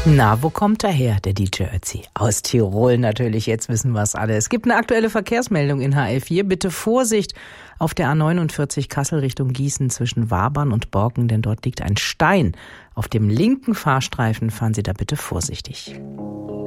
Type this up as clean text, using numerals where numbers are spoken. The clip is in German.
Na, wo kommt er her, der DJ Ötzi? Aus Tirol natürlich, jetzt wissen wir es alle. Es gibt eine aktuelle Verkehrsmeldung in HL4. Bitte Vorsicht auf der A49 Kassel Richtung Gießen zwischen Wabern und Borken, denn dort liegt ein Stein. Auf dem linken Fahrstreifen fahren Sie da bitte vorsichtig.